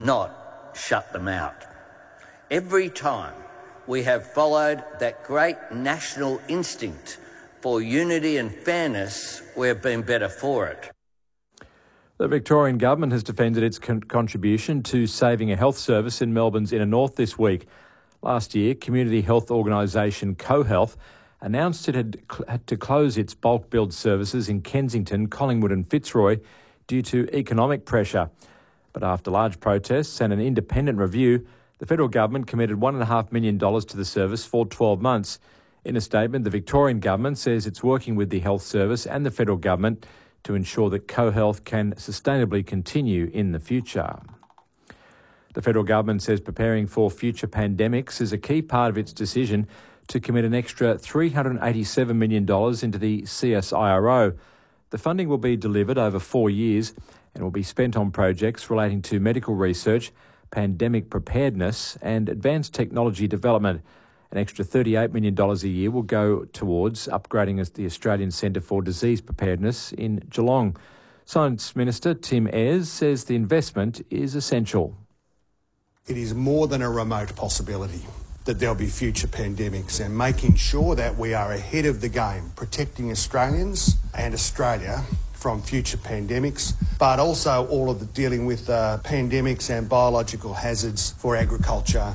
not shut them out. Every time we have followed that great national instinct for unity and fairness, we've been better for it. The Victorian Government has defended its contribution to saving a health service in Melbourne's inner north this week. Last year, community health organisation CoHealth announced it had to close its bulk billed services in Kensington, Collingwood and Fitzroy due to economic pressure. But after large protests and an independent review, the federal government committed $1.5 million to the service for 12 months. In a statement, the Victorian government says it's working with the health service and the federal government to ensure that CoHealth can sustainably continue in the future. The federal government says preparing for future pandemics is a key part of its decision to commit an extra $387 million into the CSIRO. The funding will be delivered over 4 years and will be spent on projects relating to medical research, pandemic preparedness and advanced technology development. An extra $38 million a year will go towards upgrading the Australian Centre for Disease Preparedness in Geelong. Science Minister Tim Ayres says the investment is essential. It is more than a remote possibility that there'll be future pandemics, and making sure that we are ahead of the game, protecting Australians and Australia from future pandemics, but also all of the dealing with pandemics and biological hazards for agriculture.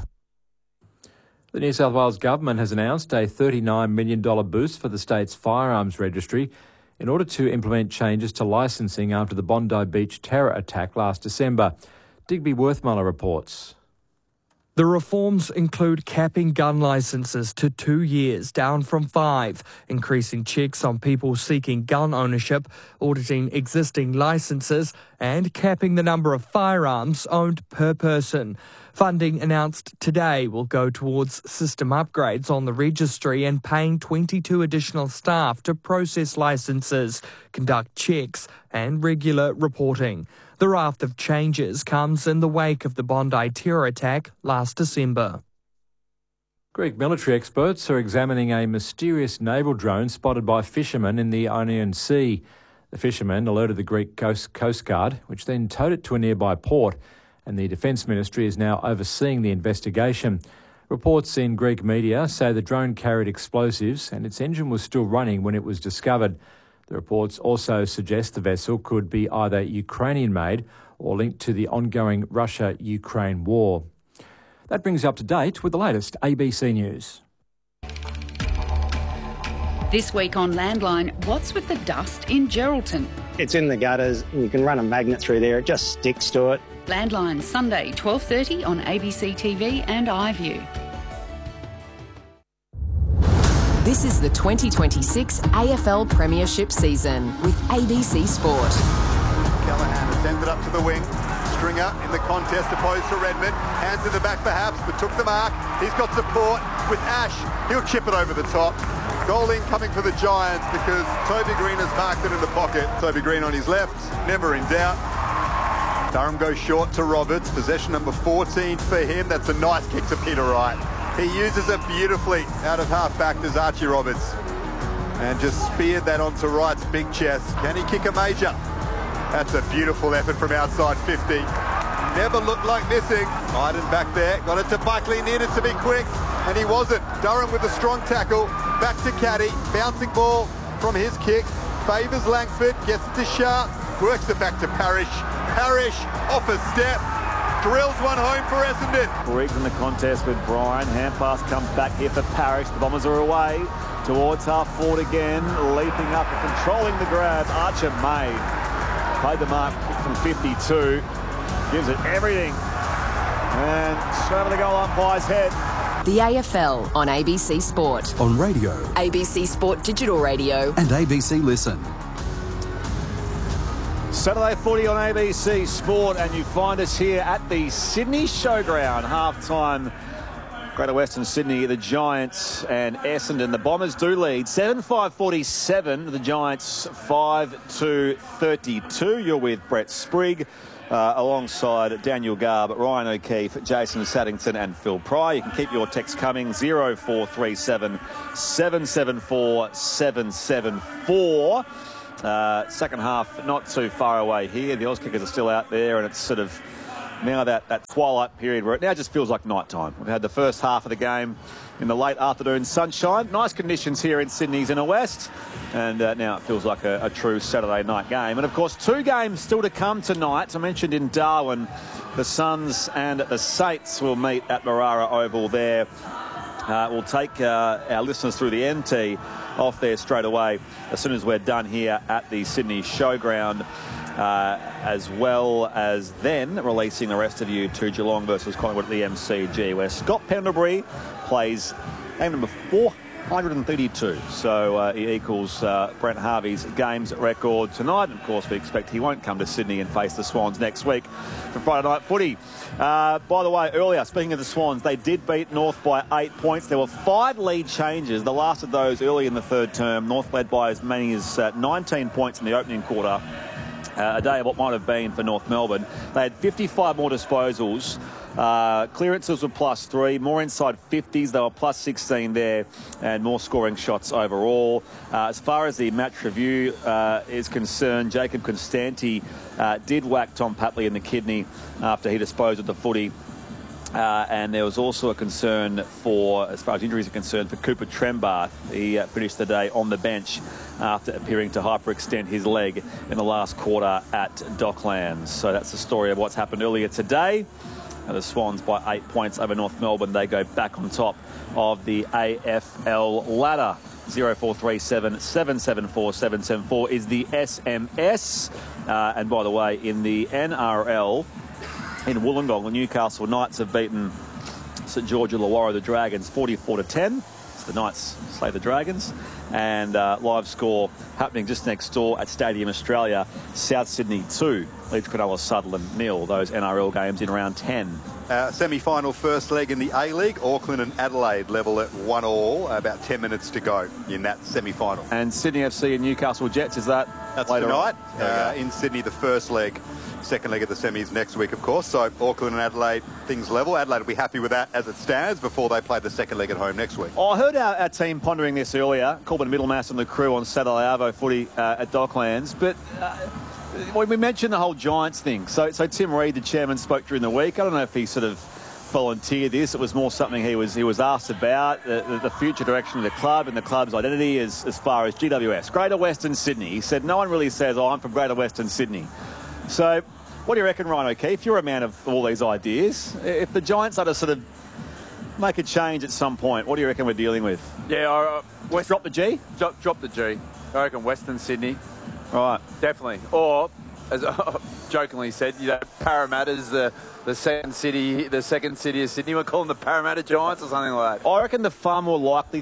The New South Wales Government has announced a $39 million boost for the state's firearms registry in order to implement changes to licensing after the Bondi Beach terror attack last December. Digby Worthmuller reports. The reforms include capping gun licences to 2 years, down from 5, increasing checks on people seeking gun ownership, auditing existing licences and capping the number of firearms owned per person. Funding announced today will go towards system upgrades on the registry and paying 22 additional staff to process licences, conduct checks and regular reporting. The raft of changes comes in the wake of the Bondi terror attack last December. Greek military experts are examining a mysterious naval drone spotted by fishermen in the Ionian Sea. The fishermen alerted the Greek Coast Guard, which then towed it to a nearby port, and the Defence Ministry is now overseeing the investigation. Reports in Greek media say the drone carried explosives and its engine was still running when it was discovered. The reports also suggest the vessel could be either Ukrainian-made or linked to the ongoing Russia-Ukraine war. That brings you up to date with the latest ABC News. This week on Landline, what's with the dust in Geraldton? It's in the gutters. You can run a magnet through there. It just sticks to it. Landline, Sunday, 12:30 on ABC TV and iView. This is the 2026 AFL Premiership season with ABC Sport. Callaghan has sent it up to the wing. Stringer in the contest opposed to Redmond. Hands to the back perhaps, but took the mark. He's got support with Ash. He'll chip it over the top. Goal in coming for the Giants because Toby Green has marked it in the pocket. Toby Green on his left, never in doubt. Durham goes short to Roberts. Possession number 14 for him. That's a nice kick to Peter Wright. He uses it beautifully out of half-back. There's Archie Roberts. And just speared that onto Wright's big chest. Can he kick a major? That's a beautiful effort from outside 50. Never looked like missing. Iden back there. Got it to Buckley. Needed to be quick. And he wasn't. Durham with a strong tackle. Back to Caddy. Bouncing ball from his kick. Favours Langford. Gets it to Sharp. Works it back to Parrish. Parrish off a step. Drills one home for Essendon. Briggs in the contest with Bryan. Hand pass comes back here for Parrish. The Bombers are away towards half forward again. Leaping up and controlling the grab. Archer May played the mark from 52. Gives it everything. And straight over the goal umpire's head. The AFL on ABC Sport. On radio. ABC Sport Digital Radio. And ABC Listen. Saturday footy on ABC Sport, and you find us here at the Sydney Showground. Half-time, Greater Western Sydney, the Giants and Essendon. The Bombers do lead 7-5-47. The Giants 5-2-32. You're with Brett Sprigg. Alongside Daniel Garb, Ryan O'Keefe, Jason Saddington and Phil Pry. You can keep your text coming 0437 774 774. Second half not too far away here. The Auskickers are still out there and it's sort of now that twilight period where it now just feels like night time. We've had the first half of the game in the late afternoon sunshine. Nice conditions here in Sydney's inner west. And now it feels like a true Saturday night game. And, of course, 2 games still to come tonight. I mentioned in Darwin, the Suns and the Saints will meet at Marara Oval there. We'll take our listeners through the NT off there straight away as soon as we're done here at the Sydney Showground, as well as then releasing the rest of you to Geelong versus Collingwood at the MCG, where Scott Pendlebury plays game number 432. So he equals Brent Harvey's games record tonight. And of course, we expect he won't come to Sydney and face the Swans next week for Friday night footy. By the way, earlier, speaking of the Swans, they did beat North by 8 points. There were 5 lead changes. The last of those early in the third term. North led by as many as 19 points in the opening quarter. A day of what might have been for North Melbourne. They had 55 more disposals. Clearances were +3, more inside 50s, they were +16 there, and more scoring shots overall. As far as the match review is concerned, Jacob Constanti did whack Tom Papley in the kidney after he disposed of the footy. And there was also a concern for, as far as injuries are concerned, for Cooper Trembath. He finished the day on the bench after appearing to hyperextend his leg in the last quarter at Docklands. So that's the story of what's happened earlier today. The Swans by 8 points over North Melbourne. They go back on top of the AFL ladder. 0437 774 774 is the SMS. And by the way, in the NRL, in Wollongong, the Newcastle Knights have beaten St George Illawarra, the Dragons, 44-10. So the Knights slay the Dragons. And live score happening just next door at Stadium Australia, South Sydney 2, Leeds Cronulla Sutherland 0. Those NRL games in round 10. Semi-final first leg in the A-League. Auckland and Adelaide level at 1-1. About 10 minutes to go in that semi-final. And Sydney FC and Newcastle Jets, is that That's later tonight. On? In Sydney, the first leg. Second leg of the semis next week, of course. So Auckland and Adelaide, things level. Adelaide will be happy with that as it stands before they play the second leg at home next week. I heard our team pondering this earlier. Corbin Middlemass and the crew on Saturday Arvo footy at Docklands. But we mentioned the whole Giants thing. So Tim Reid, the chairman, spoke during the week. I don't know if he sort of volunteered this. It was more something he was asked about, the future direction of the club and the club's identity as far as GWS, Greater Western Sydney. He said no one really says, I'm from Greater Western Sydney. So what do you reckon, Ryan O'Keefe? You're a man of all these ideas. If the Giants are to sort of make a change at some point, what do you reckon we're dealing with? Yeah, drop the G? Drop the G. I reckon Western Sydney. Right. Definitely. Or, as I jokingly said, Parramatta's the second city of Sydney. We're calling the Parramatta Giants or something like that. I reckon the far more likely